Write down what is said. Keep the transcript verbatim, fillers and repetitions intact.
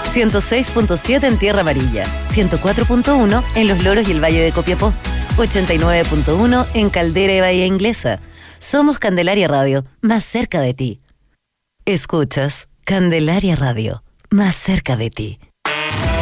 ciento seis punto siete en Tierra Amarilla, ciento cuatro punto uno en Los Loros y el Valle de Copiapó, ochenta y nueve punto uno en Caldera y Bahía Inglesa. Somos Candelaria Radio, más cerca de ti. Escuchas Candelaria Radio, más cerca de ti.